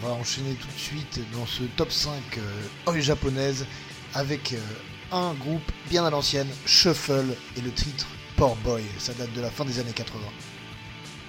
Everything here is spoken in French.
On va enchaîner tout de suite dans ce top 5 oi japonaise avec un groupe bien à l'ancienne, Shuffle, et le titre Poor Boy. Ça date de la fin des années 80.